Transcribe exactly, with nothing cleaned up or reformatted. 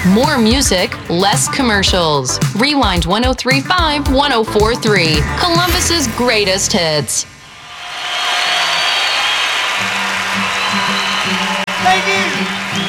More music, less commercials. Rewind one oh three point five, one oh four point three. Columbus's greatest hits. Thank you.